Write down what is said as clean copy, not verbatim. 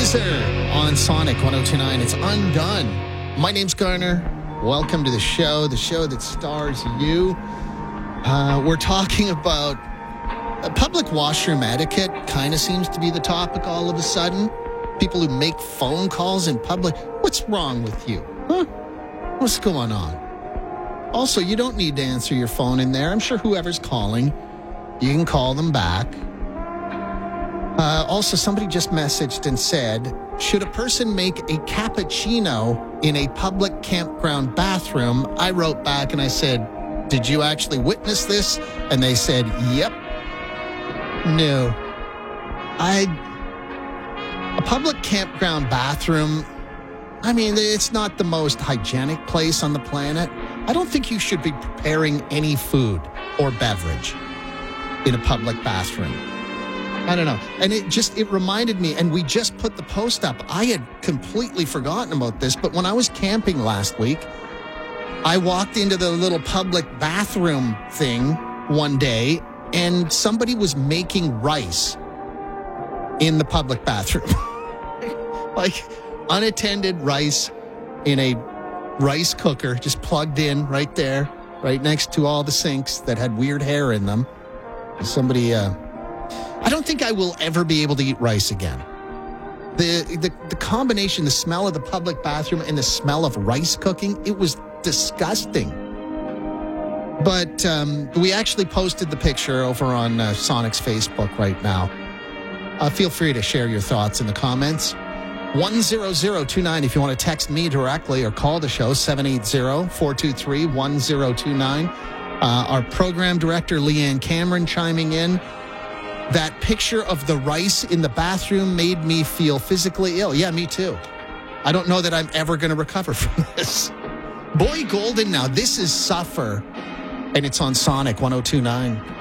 Weezer on Sonic 102.9. It's Undone. My name's Garner. Welcome to the show that stars you. We're talking about public washroom etiquette. Kind of seems to be the topic all of a sudden. People who make phone calls in public. What's wrong with you? Huh? What's going on? Also, you don't need to answer your phone in there. I'm sure whoever's calling, you can call them back. Also, somebody just messaged and said, should a person make a cappuccino in a public campground bathroom? I wrote back and I said, did you actually witness this? And they said, yep. No. A public campground bathroom, I mean, it's not the most hygienic place on the planet. I don't think you should be preparing any food or beverage in a public bathroom. I don't know. And it reminded me, and we just put the post up. I had completely forgotten about this, but when I was camping last week, I walked into the little public bathroom thing one day, and somebody was making rice in the public bathroom. Like unattended rice in a rice cooker, just plugged in right there, right next to all the sinks that had weird hair in them. Somebody, I don't think I will ever be able to eat rice again. The combination, the smell of the public bathroom and the smell of rice cooking, it was disgusting. But we actually posted the picture over on Sonic's Facebook right now. Feel free to share your thoughts in the comments. 10029 if you want to text me directly or call the show, 780-423-1029. Our program director, Leanne Cameron, chiming in. That picture of the rice in the bathroom made me feel physically ill. Yeah, me too. I don't know that I'm ever going to recover from this. Boy Golden now, this is Suffer, and it's on Sonic 102.9.